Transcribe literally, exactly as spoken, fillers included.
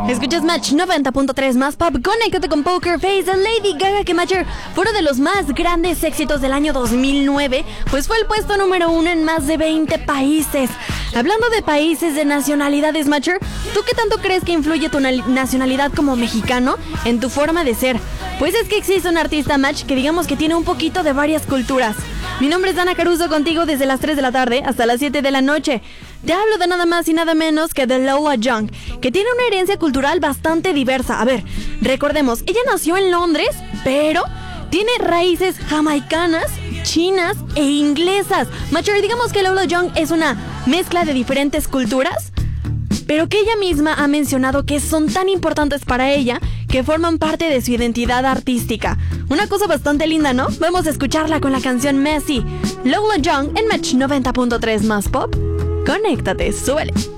Escuchas Match noventa punto tres más pop. Conéctate con Poker Face de Lady Gaga, que Matcher fue uno de los más grandes éxitos del año dos mil nueve, pues fue el puesto número uno en más de veinte países. Hablando de países, de nacionalidades, Matcher, ¿tú qué tanto crees que influye tu nacionalidad como mexicano en tu forma de ser? Pues es que existe un artista, Match, que digamos que tiene un poquito de varias culturas. Mi nombre es Dana Caruso, contigo desde las tres de la tarde hasta las siete de la noche. Te hablo de nada más y nada menos que de Lola Young, que tiene una herencia cultural bastante diversa. A ver, recordemos, ella nació en Londres, pero tiene raíces jamaicanas, chinas e inglesas. Matcher, digamos que Lola Young es una mezcla de diferentes culturas, pero que ella misma ha mencionado que son tan importantes para ella que forman parte de su identidad artística. Una cosa bastante linda, ¿no? Vamos a escucharla con la canción Messy. Lola Young en Match noventa punto tres más pop. Conéctate, súbele.